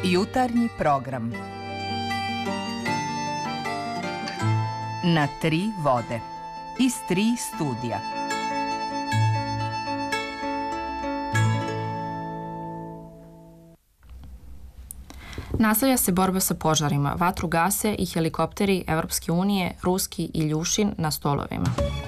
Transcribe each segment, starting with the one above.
Jutarnji program na 3 vode iz 3 studija. Nastavlja se borba sa požarima, vatru gase i helikopteri Evropske unije, ruski Iljušin na stolovima.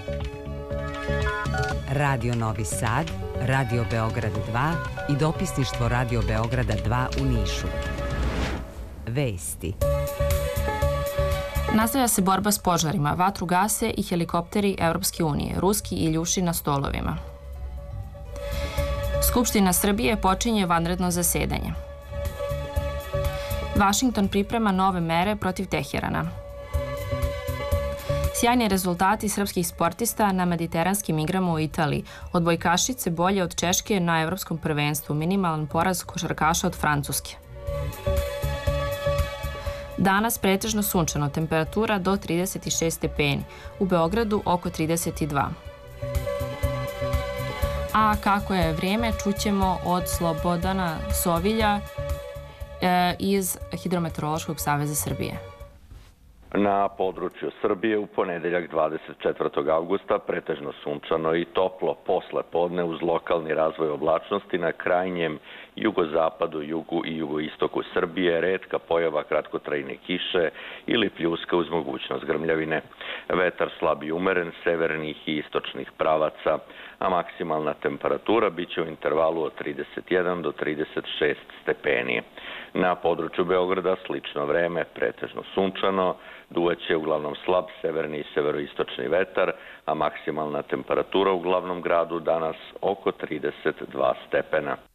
Radio Novi Sad, Radio Beograd 2 i dopisništvo Radio Beograda 2 u Nišu. Vesti. Nastavlja se borba s požarima, vatru gase i helikopteri Evropske unije, ruski Iljušin na stolovima. Skupština Srbije počinje vanredno zasedanje. Vašington priprema nove mere protiv Teherana. Sjajni rezultati srpskih sportista na mediteranskim igrama u Italiji. Odbojkašice bolje od Češke na evropskom prvenstvu. Minimalan poraz košarkaša od Francuske. Danas pretežno sunčano, temperatura do 36 stepeni. U Beogradu oko 32. A kako je vrijeme, čućemo od Slobodana Sovilja iz Hidrometeorološkog saveza Srbije. Na području Srbije u ponedeljak 24. avgusta pretežno sunčano i toplo, posle podne uz lokalni razvoj oblačnosti na krajnjem jugozapadu, jugu i jugoistoku Srbije, retka pojava kratkotrajne kiše ili pljuska uz mogućnost grmljavine. Vetar slab i umeren, severnih i istočnih pravaca, a maksimalna temperatura biće u intervalu od 31 do 36 stepeni. Na području Beograda slično vreme, pretežno sunčano, duvaće uglavnom slab severni i severoistočni vetar, a maksimalna temperatura u glavnom gradu danas oko 32 stepena.